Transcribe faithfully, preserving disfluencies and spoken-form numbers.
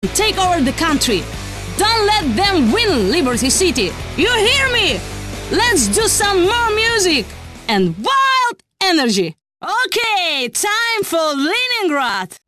take over the country. Don't let them win Liberty City. You hear me? Let's do some more music and wild energy. Okay, time for Leningrad.